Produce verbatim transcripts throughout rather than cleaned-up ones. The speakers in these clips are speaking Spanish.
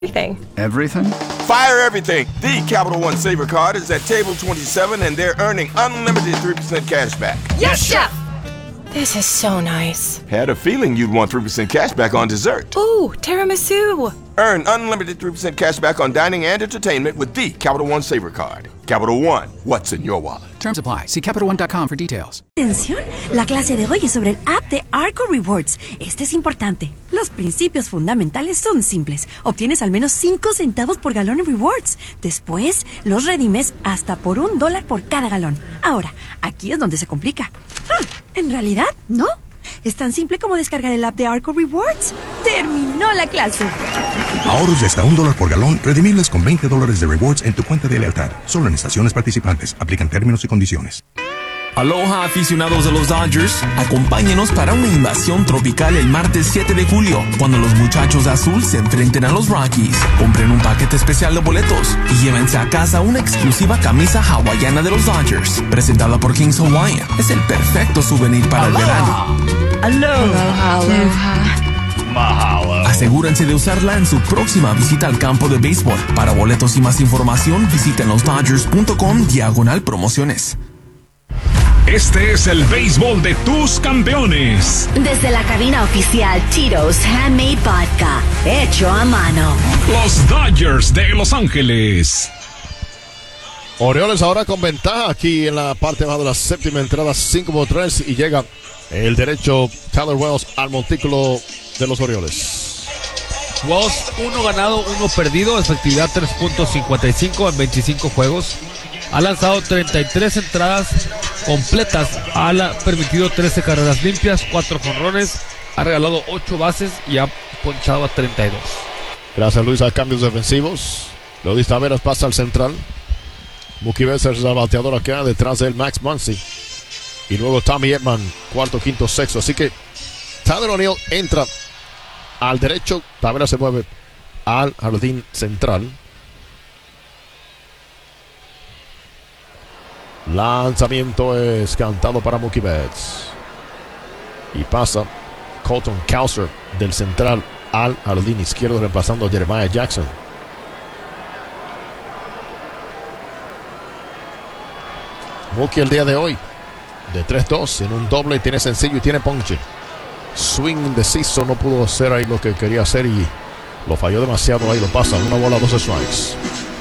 Everything. Everything? Fire everything. The Capital One Saver Card is at table twenty-seven, and they're earning unlimited three percent cash back. Yes, Chef! This is so nice. Had a feeling you'd want three percent cash back on dessert. Ooh, tiramisu. Earn unlimited three percent cash back on dining and entertainment with the Capital One Saver Card. Capital One, what's in your wallet? Terms apply. See Capital One dot com for details. Atención, la clase de hoy es sobre el app de Arco Rewards. Este es importante. Los principios fundamentales son simples. Obtienes al menos cinco centavos por galón en rewards. Después, los redimes hasta por un dólar por cada galón. Ahora, aquí es donde se complica. Hmm, en realidad, no. Es tan simple como descargar el app de Arco Rewards. ¡Terminó la clase! Ahorros de hasta un dólar por galón, redimibles con veinte dólares de rewards en tu cuenta de lealtad. Solo en estaciones participantes. Aplican términos y condiciones. Aloha, aficionados de los Dodgers. Acompáñenos para una invasión tropical el martes siete de julio, cuando los muchachos de azul se enfrenten a los Rockies. Compren un paquete especial de boletos y llévense a casa una exclusiva camisa hawaiana de los Dodgers, presentada por Kings Hawaiian. Es el perfecto souvenir para el verano. Aloha. Aloha. Mahalo. Asegúrense de usarla en su próxima visita al campo de béisbol. Para boletos y más información, visiten losdodgers.com diagonal promociones. Este es el béisbol de tus campeones. Desde la cabina oficial Tito's Handmade Vodka, hecho a mano. Los Dodgers de Los Ángeles. Orioles ahora con ventaja aquí en la parte baja de la séptima entrada, cinco por tres, y llega el derecho Tyler Wells al montículo de los Orioles. Wells, uno ganado, uno perdido, efectividad tres punto cincuenta y cinco en veinticinco juegos. Ha lanzado treinta y tres entradas completas, ha permitido trece carreras limpias, cuatro jonrones, ha regalado ocho bases y ha ponchado a treinta y dos. Gracias, Luis, a cambios defensivos. Leody Taveras pasa al central. Mookie Betts es el bateador acá, detrás de él Max Muncy. Y luego Tommy Edman, cuarto, quinto, sexto. Así que Tyler O'Neill entra al derecho, Taveras se mueve al jardín central. Lanzamiento es cantado para Mookie Betts. Y pasa Colton Cowser del central al jardín izquierdo, reemplazando a Jeremiah Jackson. Mookie el día de hoy de tres dos en un doble, tiene sencillo y tiene ponche. Swing indeciso, no pudo hacer ahí lo que quería hacer y lo falló demasiado. Ahí lo pasa, una bola, dos strikes.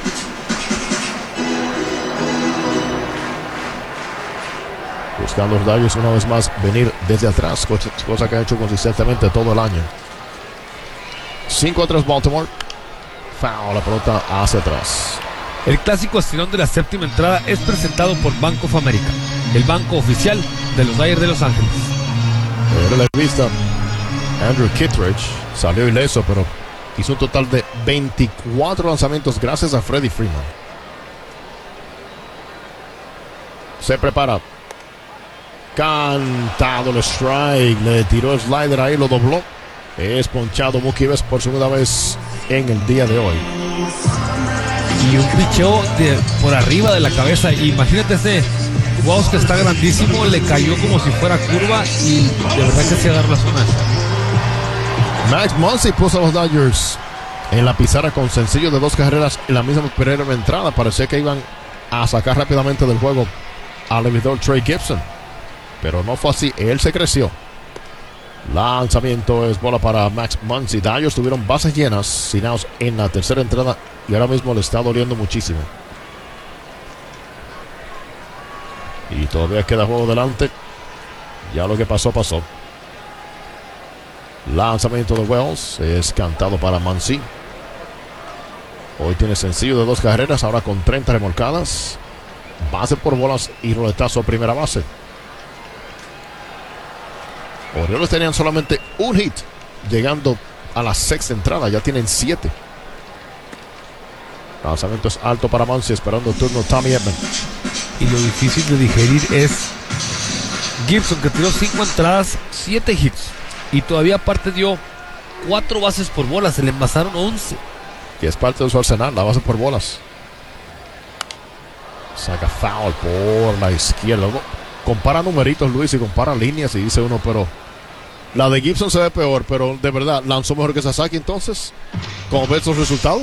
Buscando los Dodgers una vez más venir desde atrás, cosa que ha hecho consistentemente todo el año. cinco a tres Baltimore. Foul, la pelota hacia atrás. El clásico estirón de la séptima entrada es presentado por Bank of America, el banco oficial de los Dodgers de Los Ángeles. En la vista, Andrew Kittredge salió ileso, pero hizo un total de veinticuatro lanzamientos gracias a Freddie Freeman. Se prepara. Cantado el strike, le tiró el slider ahí, lo dobló. Es ponchado Mookie Betts por segunda vez en el día de hoy. Y un picheo de, por arriba de la cabeza. Imagínate ese Wells que está grandísimo, le cayó como si fuera curva y de verdad que se agarró la zona. Max Muncy puso a los Dodgers en la pizarra con sencillo de dos carreras en la misma primera entrada. Parecía que iban a sacar rápidamente del juego al abridor Trey Gibson, pero no fue así. Él se creció. Lanzamiento es bola para Max Muncy. Dodgers tuvieron bases llenas, sin outs en la tercera entrada, y ahora mismo le está doliendo muchísimo. Y todavía queda juego delante. Ya lo que pasó, pasó. Lanzamiento de Wells es cantado para Muncy. Hoy tiene sencillo de dos carreras, ahora con treinta remolcadas. Base por bolas y roletazo a primera base. Orioles tenían solamente un hit llegando a la sexta entrada, ya tienen siete. Lanzamiento es alto para Muncy, esperando el turno Tommy Edman. Y lo difícil de digerir es Gibson, que tiró cinco entradas, siete hits, y todavía aparte dio cuatro bases por bolas, se le envasaron once. Y es parte de su arsenal, la base por bolas. Saca foul por la izquierda. Luego compara numeritos, Luis, y compara líneas y dice uno, pero La de Gibson se ve peor, pero de verdad, lanzó mejor que Sasaki entonces. ¿Cómo ves los resultados?